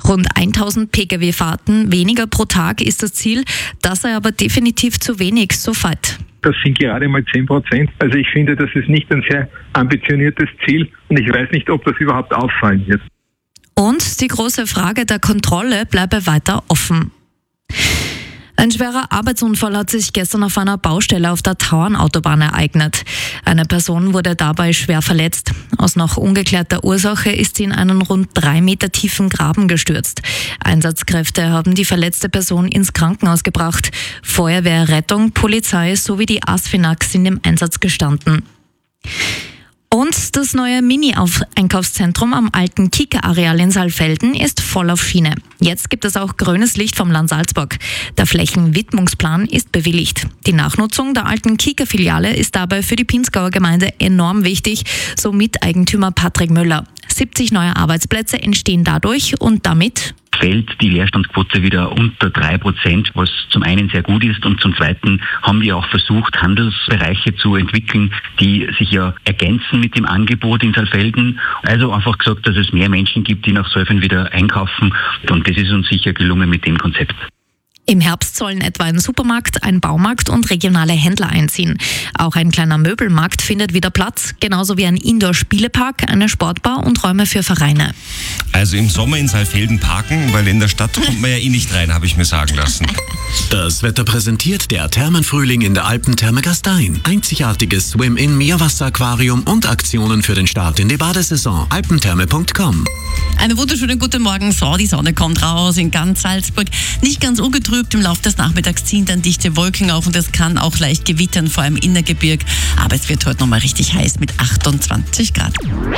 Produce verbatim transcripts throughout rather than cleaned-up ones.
Rund tausend Pkw-Fahrten weniger pro Tag ist das Ziel, das sei aber definitiv zu wenig, so Veit. Das sind gerade mal zehn Prozent. Also ich finde, das ist nicht ein sehr ambitioniertes Ziel und ich weiß nicht, ob das überhaupt auffallen wird. Und die große Frage der Kontrolle bleibe weiter offen. Ein schwerer Arbeitsunfall hat sich gestern auf einer Baustelle auf der Tauernautobahn ereignet. Eine Person wurde dabei schwer verletzt. Aus noch ungeklärter Ursache ist sie in einen rund drei Meter tiefen Graben gestürzt. Einsatzkräfte haben die verletzte Person ins Krankenhaus gebracht. Feuerwehr, Rettung, Polizei sowie die ASFINAG sind im Einsatz gestanden. Und das neue Mini-Einkaufszentrum am alten Kika-Areal in Saalfelden ist voll auf Schiene. Jetzt gibt es auch grünes Licht vom Land Salzburg. Der Flächenwidmungsplan ist bewilligt. Die Nachnutzung der alten Kika-Filiale ist dabei für die Pinzgauer Gemeinde enorm wichtig, so Miteigentümer Patrick Müller. siebzig neue Arbeitsplätze entstehen dadurch und damit fällt die Leerstandsquote wieder unter drei Prozent, was zum einen sehr gut ist und zum zweiten haben wir auch versucht, Handelsbereiche zu entwickeln, die sich ja ergänzen mit dem Angebot in Saalfelden. Also einfach gesagt, dass es mehr Menschen gibt, die nach Saalfelden wieder einkaufen und das ist uns sicher gelungen mit dem Konzept. Im Herbst sollen etwa ein Supermarkt, ein Baumarkt und regionale Händler einziehen. Auch ein kleiner Möbelmarkt findet wieder Platz, genauso wie ein Indoor-Spielepark, eine Sportbar und Räume für Vereine. Also im Sommer in Saalfelden parken, weil in der Stadt kommt man ja eh nicht rein, habe ich mir sagen lassen. Das Wetter präsentiert der Thermenfrühling in der Alpentherme Gastein. Einzigartiges Swim-In-Meerwasseraquarium und Aktionen für den Start in die Badesaison. alpentherme punkt com. Einen wunderschönen guten Morgen. So, die Sonne kommt raus in ganz Salzburg. Nicht ganz ungetrübt. Im Laufe des Nachmittags ziehen dann dichte Wolken auf und es kann auch leicht gewittern, vor allem in der Gebirg. Aber es wird heute nochmal richtig heiß mit achtundzwanzig Grad.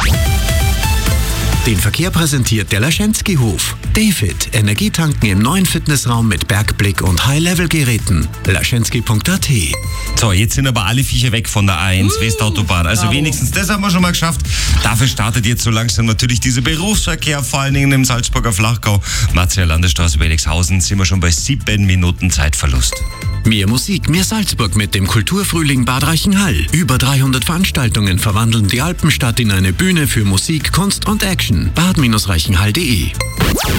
Den Verkehr präsentiert der Laschenski-Hof. David, Energietanken im neuen Fitnessraum mit Bergblick und High-Level-Geräten. laschenski punkt a t. So, jetzt sind aber alle Viecher weg von der A eins Westautobahn. Also bravo. Wenigstens das haben wir schon mal geschafft. Dafür startet jetzt so langsam natürlich dieser Berufsverkehr, vor allen Dingen im Salzburger Flachgau. Marzier Landesstraße Wellingshausen sind wir schon bei sieben Minuten Zeitverlust. Mehr Musik, mehr Salzburg mit dem Kulturfrühling Bad Reichenhall. Über dreihundert Veranstaltungen verwandeln die Alpenstadt in eine Bühne für Musik, Kunst und Action. bad Reichenhall punkt de